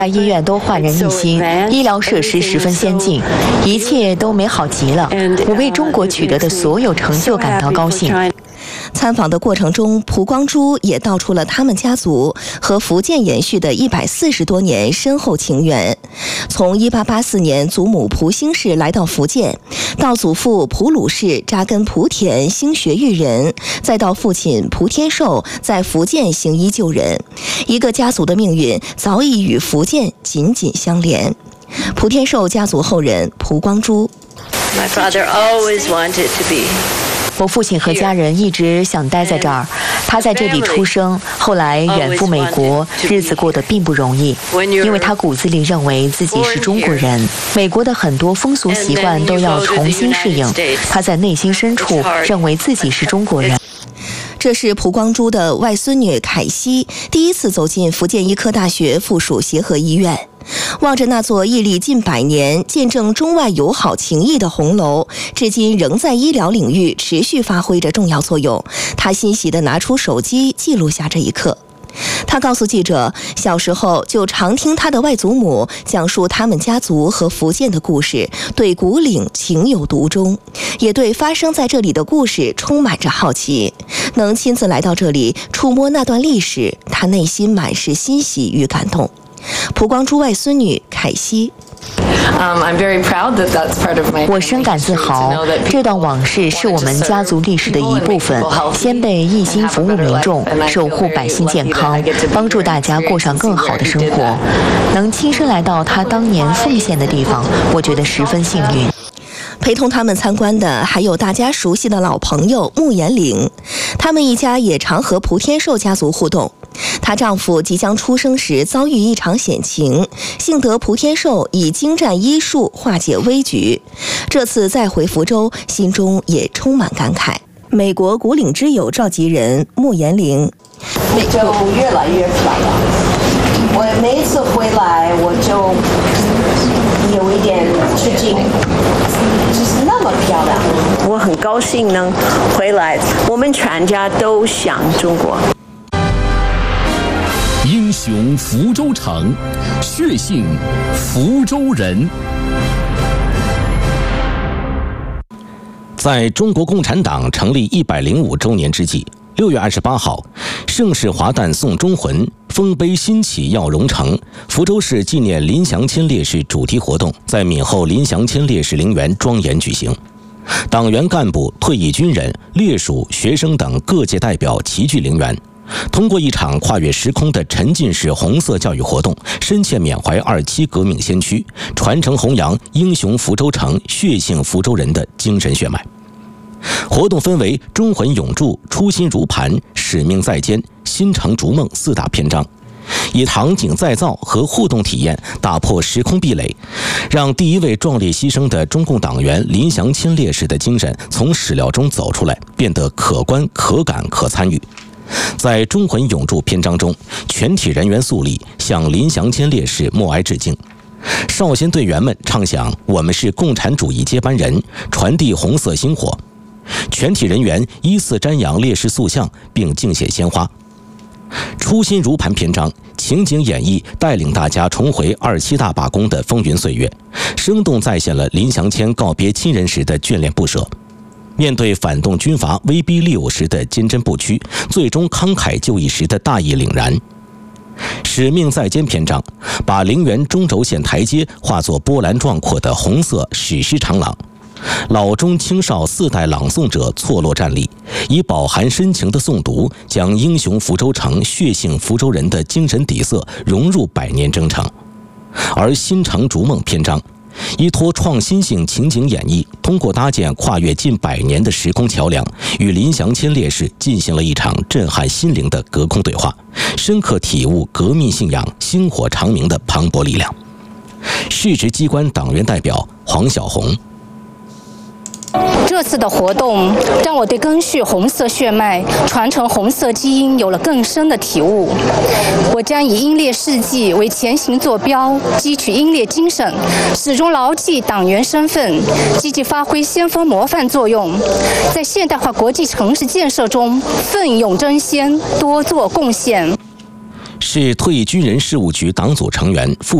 医院都焕然一新，医疗设施十分先进，一切都美好极了。我为中国取得的所有成就感到高兴。 参访的过程中，蒲光珠也道出了他们家族和福建延续的140多年深厚情缘。从1884年祖母蒲兴氏来到福建，到祖父蒲鲁氏扎根莆田兴学育人，再到父亲蒲天寿在福建行医救人，一个家族的命运早已与福建紧紧相连。蒲天寿家族后人蒲光珠。 My father always wanted to be。 我父亲和家人一直想待在这儿，他在这里出生，后来远赴美国，日子过得并不容易，因为他骨子里认为自己是中国人，美国的很多风俗习惯都要重新适应，他在内心深处认为自己是中国人。 这是蒲光珠的外孙女凯西第一次走进福建医科大学附属协和医院，望着那座屹立近100年、见证中外友好情谊的红楼，至今仍在医疗领域持续发挥着重要作用。她欣喜地拿出手机记录下这一刻。他告诉记者，小时候就常听他的外祖母讲述他们家族和福建的故事，对古岭情有独钟，也对发生在这里的故事充满着好奇。能亲自来到这里触摸那段历史，他内心满是欣喜与感动。蒲光珠外孙女凯西。 我深感自豪，这段往事是我们家族历史的一部分。先辈一心服务民众，守护百姓健康，帮助大家过上更好的生活。能亲身来到他当年奉献的地方，我觉得十分幸运。 陪同他们参观的还有大家熟悉的老朋友穆延龄，他们一家也常和蒲天寿家族互动。她丈夫即将出生时遭遇一场险情，幸得蒲天寿以精湛医术化解危局。这次再回福州，心中也充满感慨。美国古岭之友召集人穆延龄， 就越来越漂亮。我每一次回来，我就有一点吃惊，就是那么漂亮。我很高兴能回来，我们全家都想中国。 英雄福州城，血性福州人。在中国共产党成立105周年之际，6月28号，盛世华诞送忠魂，丰碑新起耀荣城。福州市纪念林祥谦烈士主题活动在闽后林祥谦烈士陵园庄严举行。党员干部、退役军人、烈属、学生等各界代表齐聚陵园。通过一场跨越时空的沉浸式红色教育活动，深切缅怀27革命先驱，传承弘扬英雄福州城、血性福州人的精神血脉。活动分为忠魂永驻、初心如磐、使命在肩、新城逐梦4大篇章，以场景再造和互动体验打破时空壁垒，让第一位壮烈牺牲的中共党员林祥谦烈士的精神从史料中走出来，变得可观、可感、可参与。在忠魂永驻篇章中，全体人员肃立，向林祥谦烈士默哀致敬。少先队员们唱响“我们是共产主义接班人”，传递红色星火。全体人员依次瞻仰烈士塑像，并敬献鲜花。初心如磐篇章情景演绎，带领大家重回27大罢工的风云岁月，生动再现了林祥谦告别亲人时的眷恋不舍。面对反动军阀威逼利诱时的坚贞不屈，最终慷慨就义时的大义凛然。使命在肩篇章把陵园中轴线台阶化作波澜壮阔的红色史诗长廊，老中青少4代朗诵者错落站立，以饱含深情的诵读，将英雄福州城、血性福州人的精神底色融入100年征程。而新城逐梦篇章依托创新性情景演绎，通过搭建跨越近100年的时空桥梁，与林祥谦烈士进行了一场震撼心灵的隔空对话，深刻体悟革命信仰薪火长明的磅礴力量。市直机关党员代表黄小红。 这次的活动让我对根续红色血脉、传承红色基因有了更深的体悟。我将以英烈事迹为前行坐标，汲取英烈精神，始终牢记党员身份，积极发挥先锋模范作用，在现代化国际城市建设中奋勇争先，多做贡献。 是退役军人事务局党组成员、副